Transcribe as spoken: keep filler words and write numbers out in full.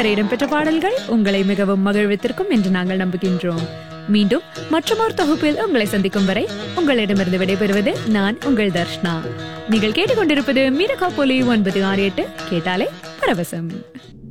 இதுவரை இடம்பெற்ற பாடல்கள் உங்களை மிகவும் மகிழ்வித்திருக்கும் என்று நாங்கள் நம்புகின்றோம். மீண்டும் மற்றொரு தொகுப்பில் உங்களை சந்திக்கும் வரை உங்களிடமிருந்து விடைபெறுவது நான் உங்கள் தர்ஷ்னா. நீங்கள் கேட்டுக்கொண்டிருப்பது மீரகா போலி ஒன்பது ஆறு எட்டு, கேட்டாலே பரவசம்.